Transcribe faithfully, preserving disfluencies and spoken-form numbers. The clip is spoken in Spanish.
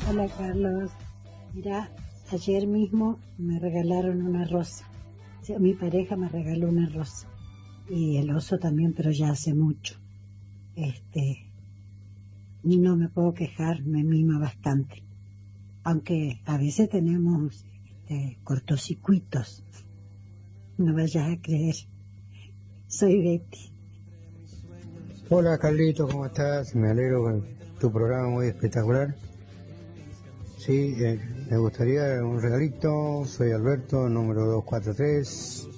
Hola Carlos, mira, ayer mismo me regalaron una rosa. O sea, mi pareja me regaló una rosa y el oso también, pero ya hace mucho. Este, y no me puedo quejar, me mima bastante. Aunque a veces tenemos este, cortocircuitos, no vayas a creer. Soy Betty. Hola Carlito, ¿cómo estás? Me alegro con tu programa muy espectacular. Sí, eh, me gustaría un regalito. Soy Alberto, número doscientos cuarenta y tres.